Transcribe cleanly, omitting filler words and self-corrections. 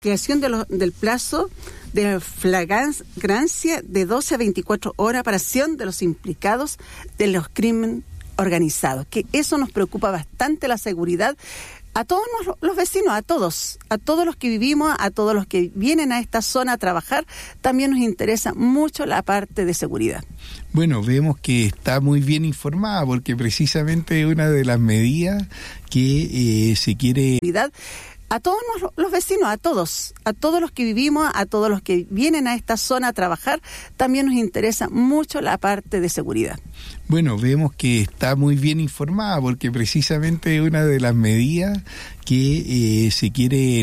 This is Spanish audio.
Creación del plazo de flagrancia de 12 a 24 horas para acción de los implicados de los crímenes organizados, que eso nos preocupa bastante, la seguridad a todos los vecinos, a todos los que vivimos, a todos los que vienen a esta zona a trabajar, también nos interesa mucho la parte de seguridad. Bueno, vemos que está muy bien informada porque precisamente una de las medidas que se quiere... A todos los vecinos, a todos los que vivimos, a todos los que vienen a esta zona a trabajar, también nos interesa mucho la parte de seguridad. Bueno, vemos que está muy bien informada porque precisamente una de las medidas que se quiere